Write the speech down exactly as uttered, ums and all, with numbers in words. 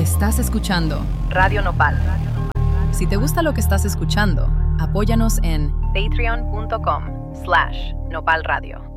Estás escuchando Radio Nopal. Si te gusta lo que estás escuchando, apóyanos en Patreon punto com slash Nopal Radio.